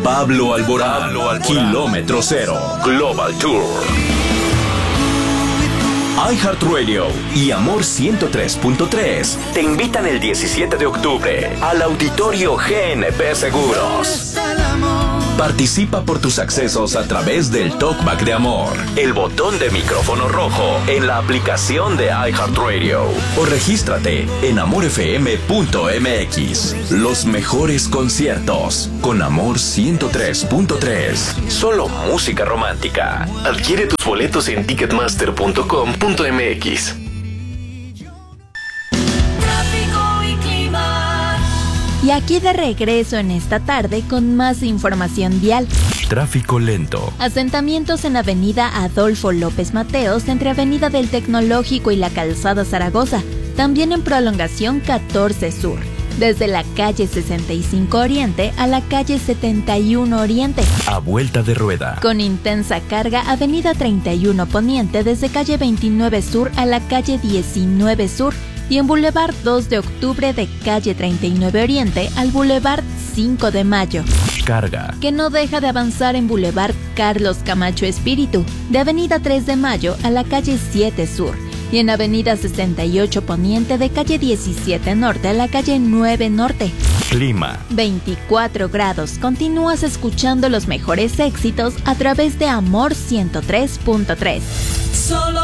Pablo Alborán, Kilómetro Cero, Global Tour. iHeartRadio y Amor 103.3 te invitan el 17 de octubre al Auditorio GNP Seguros. Participa por tus accesos a través del Talkback de Amor, el botón de micrófono rojo en la aplicación de iHeartRadio o regístrate en amorfm.mx. Los mejores conciertos con Amor 103.3. Solo música romántica. Adquiere tus boletos en ticketmaster.com.mx. Y aquí de regreso en esta tarde con más información vial. Tráfico lento. Asentamientos en Avenida Adolfo López Mateos entre Avenida del Tecnológico y la Calzada Zaragoza. También en prolongación 14 Sur. Desde la calle 65 Oriente a la calle 71 Oriente. A vuelta de rueda. Con intensa carga, Avenida 31 Poniente desde calle 29 Sur a la calle 19 Sur. Y en Boulevard 2 de Octubre de calle 39 Oriente al Boulevard 5 de Mayo. Carga. Que no deja de avanzar en Boulevard Carlos Camacho Espíritu, de Avenida 3 de Mayo a la calle 7 Sur. Y en Avenida 68 Poniente de calle 17 Norte a la calle 9 Norte. Clima. 24 grados. Continúas escuchando los mejores éxitos a través de Amor 103.3. Solo